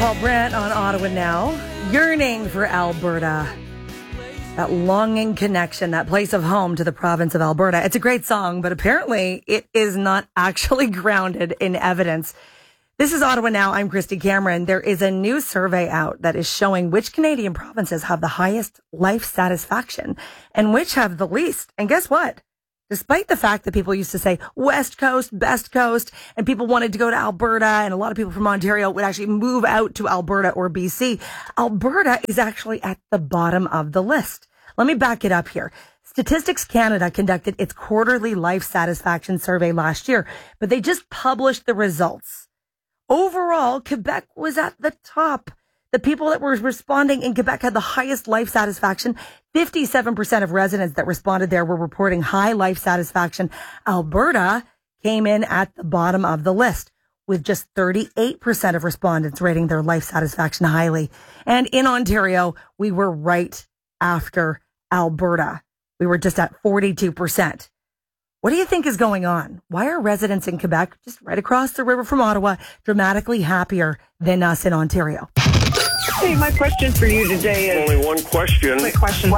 Paul Brandt on Ottawa Now. Yearning for Alberta. That longing connection, that place of home to the province of Alberta. It's a great song, but apparently it is not actually grounded in evidence. This is Ottawa Now. I'm Christy Cameron. There is a new survey out that is showing which Canadian provinces have the highest life satisfaction and which have the least. And guess what? Despite the fact that people used to say West Coast, Best Coast, and people wanted to go to Alberta, and a lot of people from Ontario would actually move out to Alberta or BC, Alberta is actually at the bottom of the list. Let me back it up here. Statistics Canada conducted its quarterly life satisfaction survey last year, but they just published the results. Overall, Quebec was at the top. The people that were responding in Quebec had the highest life satisfaction. 57% of residents that responded there were reporting high life satisfaction. Alberta came in at the bottom of the list with just 38% of respondents rating their life satisfaction highly. And in Ontario, we were right after Alberta. We were just at 42%. What do you think is going on? Why are residents in Quebec, just right across the river from Ottawa, dramatically happier than us in Ontario? Hey, my question for you today is... Only one question. Quick question.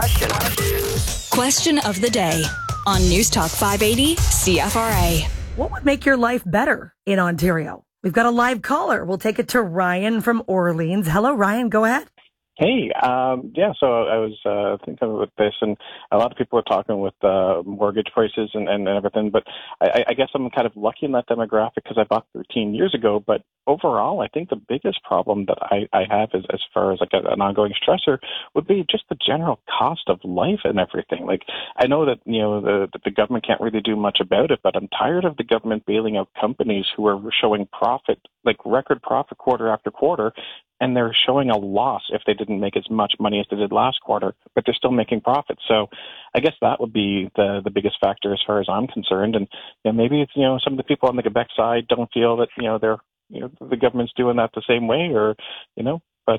Question of the day on News Talk 580 CFRA. What would make your life better in Ontario? We've got a live caller. We'll take it to Ryan from Orleans. Hello, Ryan. Go ahead. Hey, so I was thinking about this, and a lot of people are talking with mortgage prices and everything, but I guess I'm kind of lucky in that demographic because I bought 13 years ago, but overall, I think the biggest problem that I have is, as far as like an ongoing stressor would be just the general cost of life and everything. Like, I know that, the government can't really do much about it, but I'm tired of the government bailing out companies who are showing profit, like record profit quarter after quarter, and they're showing a loss if they didn't make as much money as they did last quarter, but they're still making profits. So I guess that would be the biggest factor as far as I'm concerned. And maybe it's, some of the people on the Quebec side don't feel that, they're, the government's doing that the same way or, but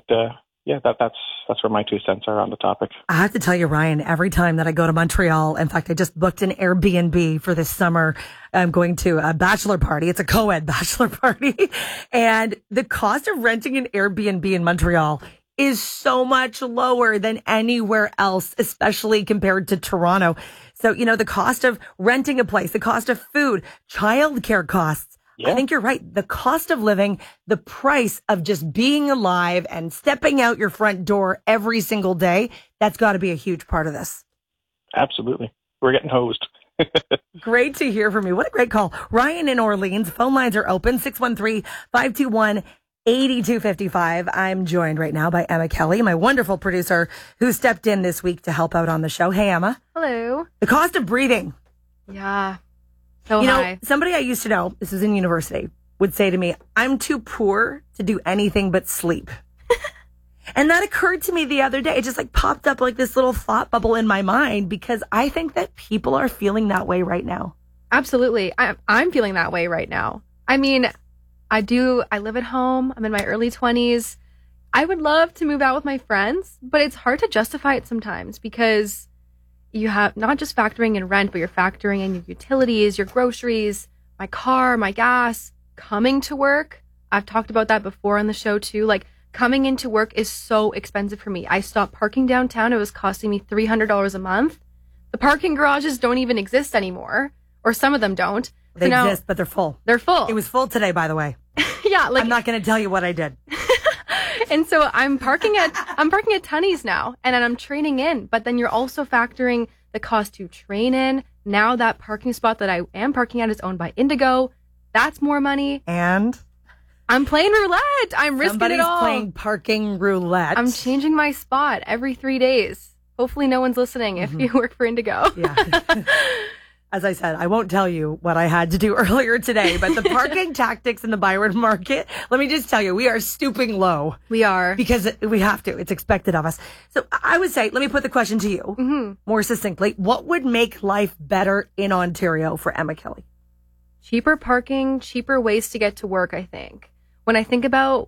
that's where my 2 cents are on the topic. I have to tell you, Ryan, every time that I go to Montreal, in fact, I just booked an Airbnb for this summer. I'm going to a bachelor party. It's a co-ed bachelor party. And the cost of renting an Airbnb in Montreal is so much lower than anywhere else, especially compared to Toronto. So, the cost of renting a place, the cost of food, childcare costs. Yeah. I think you're right. The cost of living, the price of just being alive and stepping out your front door every single day, that's got to be a huge part of this. Absolutely. We're getting hosed. Great to hear from you. What a great call. Ryan in Orleans, phone lines are open, 613-521-8255. I'm joined right now by Emma Kelly, my wonderful producer who stepped in this week to help out on the show. Hey, Emma. Hello. The cost of breathing. Yeah. So high. Somebody I used to know, this was in university, would say to me, I'm too poor to do anything but sleep. And that occurred to me the other day. It just popped up like this little thought bubble in my mind because I think that people are feeling that way right now. Absolutely. I'm feeling that way right now. I mean, I live at home. I'm in my early 20s. I would love to move out with my friends, but it's hard to justify it sometimes because you have not just factoring in rent, but you're factoring in your utilities, your groceries, my car, my gas, coming to work. I've talked about that before on the show too. Coming into work is so expensive for me. I stopped parking downtown. It was costing me $300 a month. The parking garages don't even exist anymore, or some of them don't. They exist, but they're full. They're full. It was full today, by the way. Yeah. I'm not going to tell you what I did. And so I'm parking at Tunney's now, and then I'm training in. But then you're also factoring the cost to train in. Now that parking spot that I am parking at is owned by Indigo. That's more money. And I'm playing roulette. I'm risking it all. Somebody's playing parking roulette. I'm changing my spot every 3 days. Hopefully no one's listening if you work for Indigo. Yeah. As I said, I won't tell you what I had to do earlier today, but the parking tactics in the Byron market, let me just tell you, we are stooping low. We are. Because we have to. It's expected of us. So I would say, let me put the question to you more succinctly. What would make life better in Ontario for Emma Kelly? Cheaper parking, cheaper ways to get to work, I think. When I think about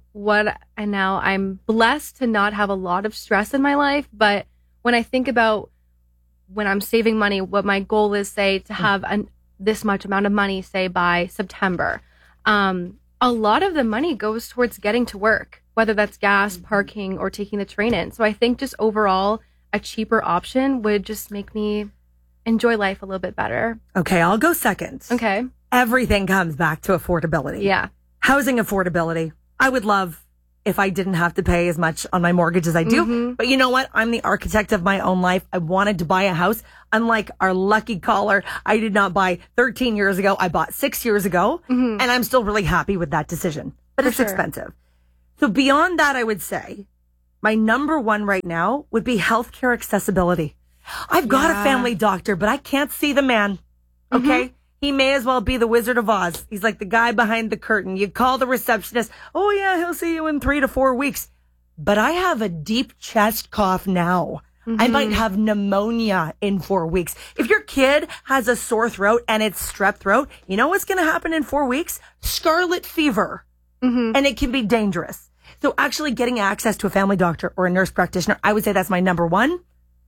I'm blessed to not have a lot of stress in my life, but when I think about when I'm saving money, what my goal is, say, to have this much amount of money, say, by September. A lot of the money goes towards getting to work. whether that's gas, parking, or taking the train in. So I think just overall, a cheaper option would just make me enjoy life a little bit better. Okay, I'll go second. Okay. Everything comes back to affordability. Yeah. Housing affordability. I would love if I didn't have to pay as much on my mortgage as I do. But you know what? I'm the architect of my own life. I wanted to buy a house. Unlike our lucky caller, I did not buy 13 years ago. I bought 6 years ago. And I'm still really happy with that decision. But it's expensive. So beyond that, I would say my number one right now would be healthcare accessibility. I've got a family doctor, but I can't see the man. Okay? He may as well be the Wizard of Oz. He's like the guy behind the curtain. You call the receptionist. Oh, yeah, he'll see you in 3 to 4 weeks. But I have a deep chest cough now. I might have pneumonia in 4 weeks. If your kid has a sore throat and it's strep throat, you know what's going to happen in 4 weeks? Scarlet fever. And it can be dangerous. So actually getting access to a family doctor or a nurse practitioner, I would say that's my number one.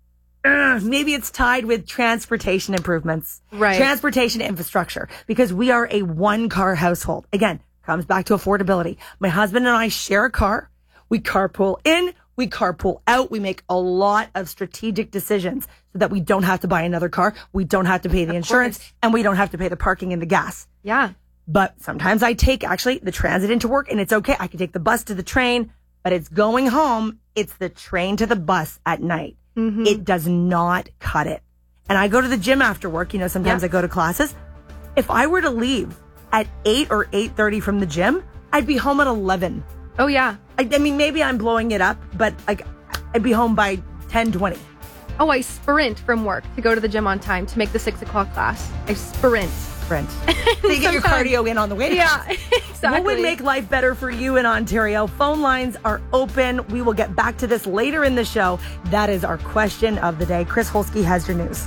Maybe it's tied with transportation improvements, transportation infrastructure, because we are a one-car household. Again, comes back to affordability. My husband and I share a car. We carpool in, we carpool out. We make a lot of strategic decisions so that we don't have to buy another car. We don't have to pay the insurance and we don't have to pay the parking and the gas. Yeah. But sometimes I take actually the transit into work and it's okay. I can take the bus to the train, but it's going home. It's the train to the bus at night. It does not cut it. And I go to the gym after work. You know, sometimes I go to classes. If I were to leave at 8 or 8:30 from the gym, I'd be home at 11. Oh, yeah. I mean, maybe I'm blowing it up, but like I'd be home by 10:20. Oh, I sprint from work to go to the gym on time to make the 6 o'clock class. I sprint. So you get your cardio in on the way. Yeah, exactly. What would make life better for you in Ontario? Phone lines are open. We will get back to this later in the show. That is our question of the day. Chris Holsky has your news.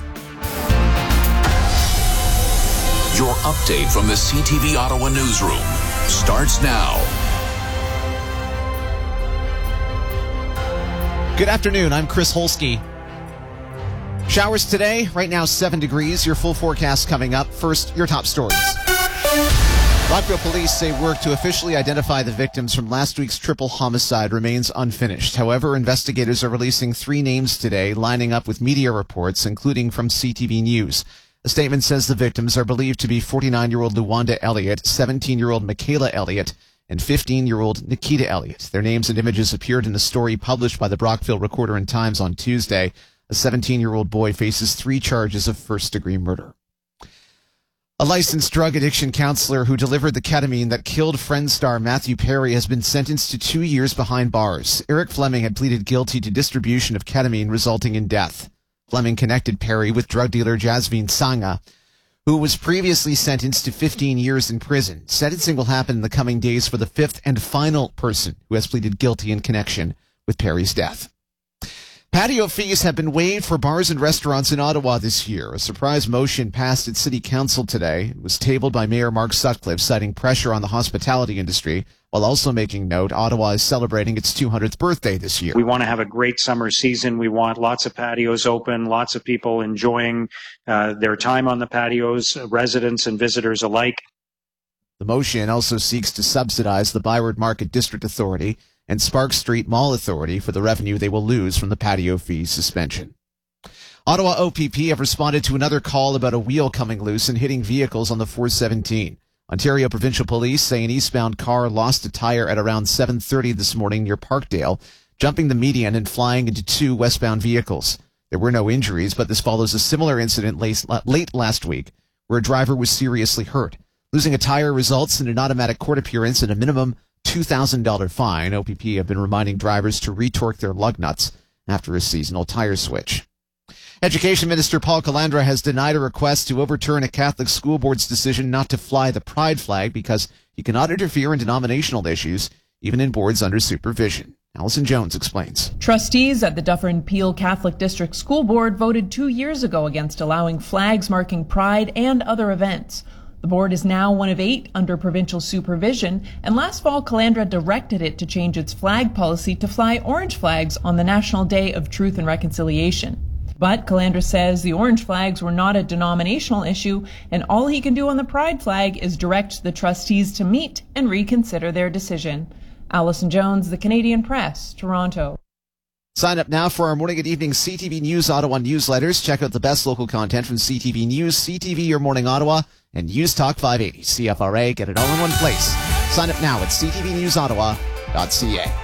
Your update from the CTV Ottawa newsroom starts now. Good afternoon. I'm Chris Holsky. Showers today, right now 7 degrees. Your full forecast coming up. First, your top stories. Rockville police say work to officially identify the victims from last week's triple homicide remains unfinished. However, investigators are releasing 3 names today, lining up with media reports, including from CTV News. A statement says the victims are believed to be 49-year-old Luwanda Elliott, 17-year-old Michaela Elliott, and 15-year-old Nikita Elliott. Their names and images appeared in a story published by the Brockville Recorder and Times on Tuesday. A 17-year-old boy faces 3 charges of first-degree murder. A licensed drug addiction counselor who delivered the ketamine that killed Friends star Matthew Perry has been sentenced to 2 years behind bars. Eric Fleming had pleaded guilty to distribution of ketamine resulting in death. Fleming connected Perry with drug dealer Jasveen Sangha, who was previously sentenced to 15 years in prison. Sentencing will happen in the coming days for the 5th and final person who has pleaded guilty in connection with Perry's death. Patio fees have been waived for bars and restaurants in Ottawa this year. A surprise motion passed at City Council today. It was tabled by Mayor Mark Sutcliffe, citing pressure on the hospitality industry, while also making note Ottawa is celebrating its 200th birthday this year. We want to have a great summer season. We want lots of patios open, lots of people enjoying their time on the patios, residents and visitors alike. The motion also seeks to subsidize the Byward Market District Authority and Sparks Street Mall Authority for the revenue they will lose from the patio fee suspension. Ottawa OPP have responded to another call about a wheel coming loose and hitting vehicles on the 417. Ontario Provincial Police say an eastbound car lost a tire at around 7:30 this morning near Parkdale, jumping the median and flying into 2 westbound vehicles. There were no injuries, but this follows a similar incident late last week where a driver was seriously hurt. Losing a tire results in an automatic court appearance and a minimum $2,000 fine. OPP have been reminding drivers to retorque their lug nuts after a seasonal tire switch. Education Minister Paul Calandra has denied a request to overturn a Catholic school board's decision not to fly the pride flag because he cannot interfere in denominational issues, even in boards under supervision. Allison Jones explains. Trustees at the Dufferin-Peel Catholic District School Board voted 2 years ago against allowing flags marking Pride and other events. The board is now one of 8 under provincial supervision, and last fall Calandra directed it to change its flag policy to fly orange flags on the National Day of Truth and Reconciliation. But Calandra says the orange flags were not a denominational issue, and all he can do on the pride flag is direct the trustees to meet and reconsider their decision. Allison Jones, The Canadian Press, Toronto. Sign up now for our morning and evening CTV News Ottawa newsletters. Check out the best local content from CTV News, CTV Your Morning Ottawa, and News Talk 580 CFRA. Get it all in one place. Sign up now at ctvnewsottawa.ca.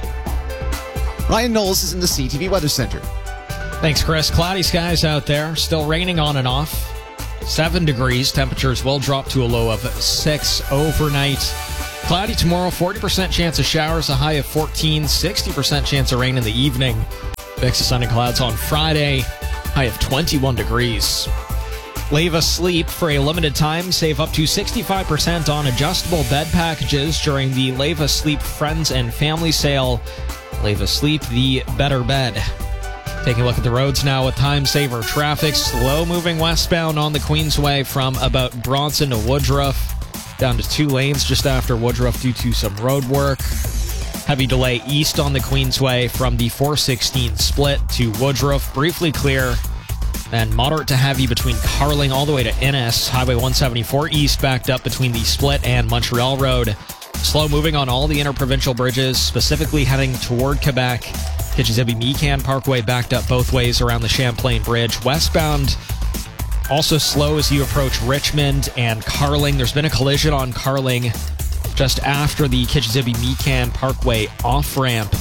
Ryan Knowles is in the CTV Weather Center. Thanks, Chris. Cloudy skies out there. Still raining on and off. 7 degrees. Temperatures will drop to a low of 6 overnight. Cloudy tomorrow, 40% chance of showers, a high of 14, 60% chance of rain in the evening. Mix of sun and clouds on Friday, high of 21 degrees. Leva Sleep, for a limited time, save up to 65% on adjustable bed packages during the Leva Sleep Friends and Family Sale. Leva Sleep, the better bed. Taking a look at the roads now with time-saver traffic. Slow-moving westbound on the Queensway from about Bronson to Woodruff. Down to 2 lanes just after Woodruff due to some road work. Heavy delay east on the Queensway from the 416 split to Woodruff. Briefly clear. And moderate to heavy between Carling all the way to Innes. Highway 174 east backed up between the split and Montreal Road. Slow moving on all the interprovincial bridges, specifically heading toward Quebec. Kitchissippi-Mecan Parkway backed up both ways around the Champlain Bridge. Westbound, also slow as you approach Richmond and Carling. There's been a collision on Carling just after the Kitchissippi-Mecan Parkway off-ramp.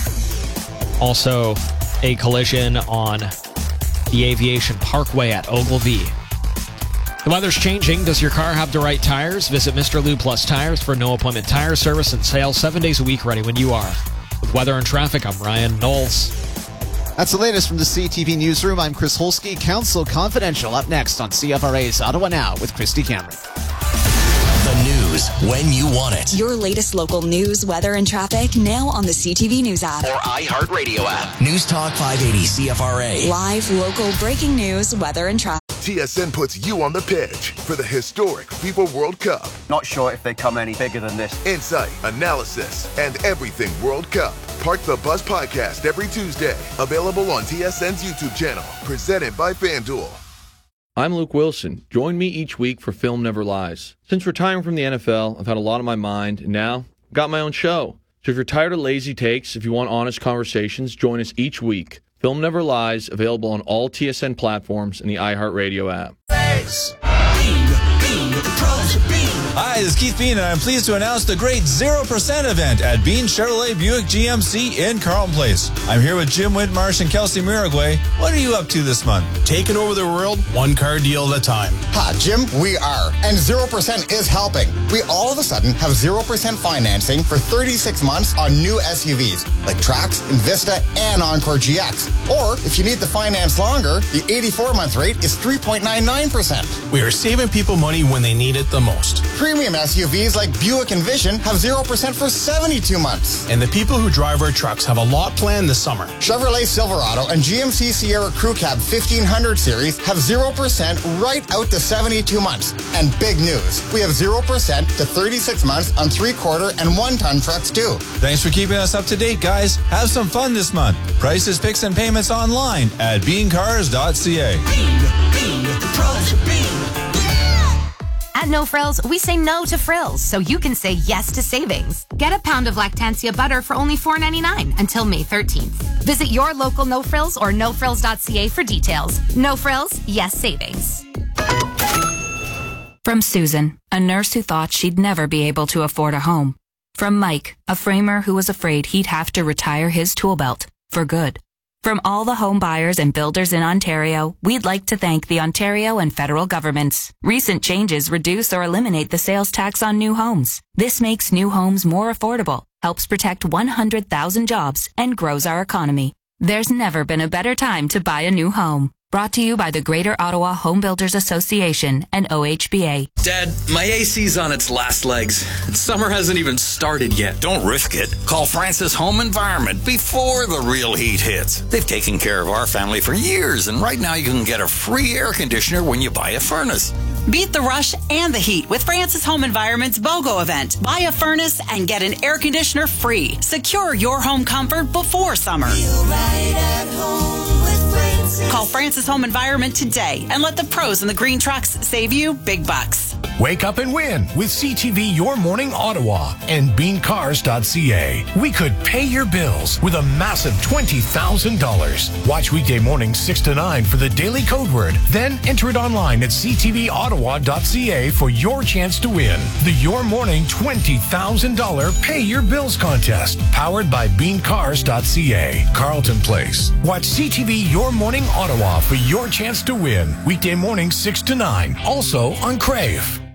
Also, a collision on the Aviation Parkway at Ogilvie. The weather's changing. Does your car have the right tires? Visit Mr. Lube Plus Tires for no-appointment tire service and sales 7 days a week, ready when you are. With weather and traffic, I'm Ryan Knowles. That's the latest from the CTV Newsroom. I'm Chris Holsky. Council Confidential up next on CFRA's Ottawa Now with Christy Cameron. The news when you want it. Your latest local news, weather, and traffic now on the CTV News app. Or iHeartRadio app. News Talk 580 CFRA. Live, local, breaking news, weather, and traffic. TSN puts you on the pitch for the historic FIFA World Cup. Not sure if they come any bigger than this. Insight, analysis, and everything World Cup. Park the Bus podcast every Tuesday. Available on TSN's YouTube channel. Presented by FanDuel. I'm Luke Wilson. Join me each week for Film Never Lies. Since retiring from the NFL, I've had a lot on my mind, and now I've got my own show. So if you're tired of lazy takes, if you want honest conversations, join us each week. Film Never Lies, available on all TSN platforms and the iHeartRadio app. Hi, this is Keith Bean, and I'm pleased to announce the great 0% event at Bean Chevrolet Buick GMC in Carlton Place. I'm here with Jim Whitmarsh and Kelsey Miragway. What are you up to this month? Taking over the world, one car deal at a time. Ha, Jim, we are. And 0% is helping. We all of a sudden have 0% financing for 36 months on new SUVs like Trax, Invista, and Encore GX. Or if you need the finance longer, the 84-month rate is 3.99%. We are saving people money when they need it the most. Premium SUVs like Buick Envision have 0% for 72 months. And the people who drive our trucks have a lot planned this summer. Chevrolet Silverado and GMC Sierra Crew Cab 1500 series have 0% right out to 72 months. And big news, we have 0% to 36 months on 3/4 and 1-ton trucks too. Thanks for keeping us up to date, guys. Have some fun this month. Prices, picks, and payments online at beancars.ca. At No Frills, we say no to frills so you can say yes to savings. Get a pound of Lactantia butter for only $4.99 until May 13th. Visit your local No Frills or nofrills.ca for details. No Frills, yes savings. From Susan, a nurse who thought she'd never be able to afford a home. From Mike, a framer who was afraid he'd have to retire his tool belt for good. From all the home buyers and builders in Ontario, we'd like to thank the Ontario and federal governments. Recent changes reduce or eliminate the sales tax on new homes. This makes new homes more affordable, helps protect 100,000 jobs, and grows our economy. There's never been a better time to buy a new home. Brought to you by the Greater Ottawa Home Builders Association and OHBA. Dad, my AC's on its last legs. Summer hasn't even started yet. Don't risk it. Call Francis Home Environment before the real heat hits. They've taken care of our family for years, and right now you can get a free air conditioner when you buy a furnace. Beat the rush and the heat with Francis Home Environment's BOGO event. Buy a furnace and get an air conditioner free. Secure your home comfort before summer. Feel right at home with Francis. Call Francis Home Environment today and let the pros in the green trucks save you big bucks. Wake up and win with CTV Your Morning Ottawa and beancars.ca. We could pay your bills with a massive $20,000. Watch weekday mornings 6 to 9 for the daily code word. Then enter it online at ctvottawa.ca for your chance to win. The Your Morning $20,000 Pay Your Bills contest, powered by beancars.ca. Carlton Place. Watch CTV Your Morning Ottawa for your chance to win. Weekday mornings 6 to 9. Also on Crave.